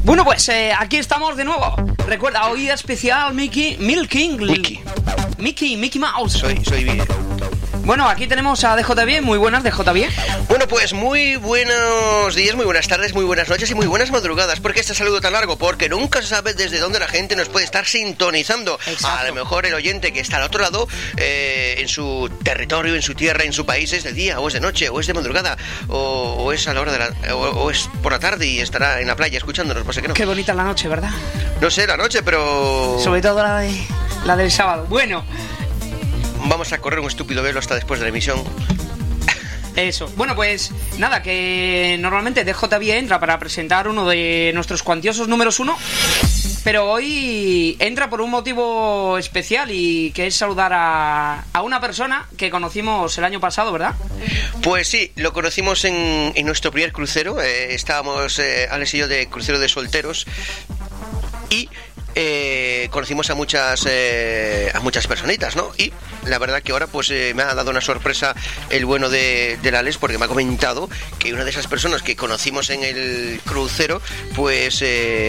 Bueno, pues aquí estamos de nuevo. Recuerda, hoy especial Mickey Mouse. Soy bien. Bueno, aquí tenemos a DJB. Muy buenas, DJB. Bueno, pues muy buenos días, muy buenas tardes, muy buenas noches y muy buenas madrugadas. ¿Por qué este saludo tan largo? Porque nunca se sabe desde dónde la gente nos puede estar sintonizando. Exacto. A lo mejor el oyente que está al otro lado, en su territorio, en su tierra, en su país, es de día, o es de noche, o es de madrugada, o es a la hora de o es por la tarde y estará en la playa escuchándonos, no sé qué no. Qué bonita la noche, ¿verdad? No sé, la noche, pero... Sobre todo la del sábado. Bueno... Vamos a correr un estúpido velo hasta después de la emisión. Eso. Bueno, pues nada, que normalmente DJB entra para presentar uno de nuestros cuantiosos números 1, pero hoy entra por un motivo especial y que es saludar a una persona que conocimos el año pasado, ¿verdad? Pues sí, lo conocimos en nuestro primer crucero. Estábamos Alex y yo de crucero de solteros y... conocimos a muchas personitas, ¿no? Y la verdad que ahora pues me ha dado una sorpresa el bueno del Alex, porque me ha comentado que una de esas personas que conocimos en el crucero pues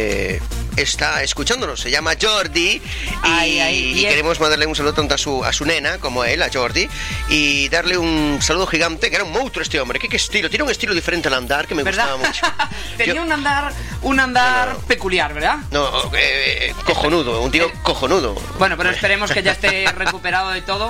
está escuchándonos. Se llama Jordi y queremos mandarle un saludo tanto a su nena como a él, a Jordi, y darle un saludo gigante, que era un monstruo este hombre. ¿Qué estilo? Tiene un estilo diferente al andar que me ¿verdad? gustaba mucho. Tenía un andar peculiar, ¿verdad? No, cojonudo, un tío cojonudo. Bueno, pero esperemos que ya esté recuperado de todo.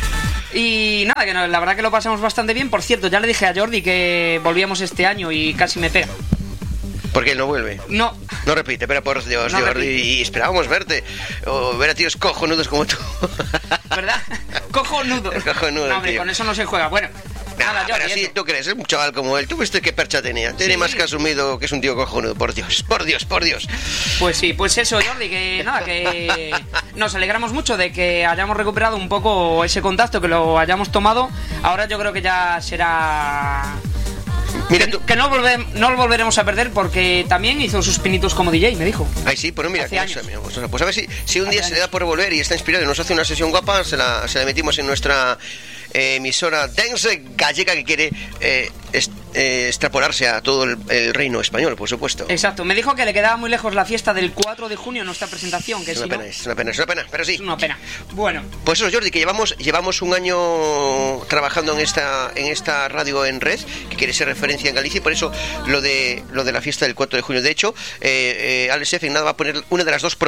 Y nada, que la verdad que lo pasamos bastante bien. Por cierto, ya le dije a Jordi que volvíamos este año y casi me pega. Porque él no vuelve. No repite, pero por Dios, no Jordi, repite. y esperábamos verte. O ver a tíos cojonudos como tú. ¿Verdad? Cojonudo. Cojonudo, No, hombre, tío. con eso no se juega. Bueno, nada, Pero Jordi, sí, eso. ¿tú crees? Es un chaval como él. ¿Tú viste qué percha tenía? Tiene más que asumido que es un tío cojonudo. Por Dios, por Dios, por Dios. Pues sí, pues eso, Jordi, que nada, que nos alegramos mucho de que hayamos recuperado un poco ese contacto, que lo hayamos tomado. Ahora yo creo que ya será... Mira tú. Que no lo volveremos a perder, porque también hizo sus pinitos como DJ, me dijo. Ay, sí, pero mira, Hace que años. eso, amigo. Pues a ver si un día Hace se le da por volver y está inspirado y nos hace una sesión guapa, se la metimos en nuestra emisora dance gallega que quiere extrapolarse a todo el reino español, por supuesto. Exacto, me dijo que le quedaba muy lejos la fiesta del 4 de junio, nuestra presentación, que Es si una no... pena, es una pena, pero sí. Es una pena. Bueno, Pues eso, Jordi, que llevamos un año trabajando en esta radio en red, que quiere ser referencia en Galicia, y por eso lo de la fiesta del 4 de junio. De hecho, Alex F. en nada va a poner uno de los dos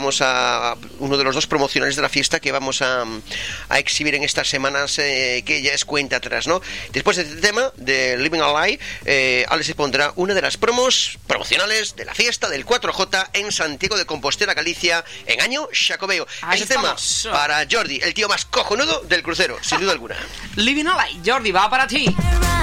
promocionales de la fiesta que vamos a exhibir en estas semanas, que ya es cuenta atrás, ¿no? Después de este tema, de Living Alive, Alex pondrá una de las promocionales de la fiesta del 4J en Santiago de Compostela, Galicia, en año Xacobeo. Ahí Ese tema estamos. para Jordi, el tío más cojonudo del crucero, sin duda alguna. Living a Light, Jordi, va para ti.